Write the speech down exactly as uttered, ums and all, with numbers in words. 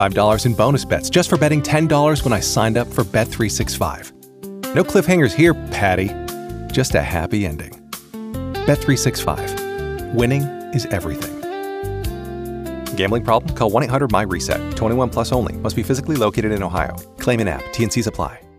five dollars in bonus bets just for betting ten dollars when I signed up for Bet three sixty-five. No cliffhangers here, Patty. Just a happy ending. Bet three sixty-five. Winning is everything. Gambling problem? Call one eight hundred M Y RESET. twenty-one plus only. Must be physically located in Ohio. Claim in app. T N Cs apply.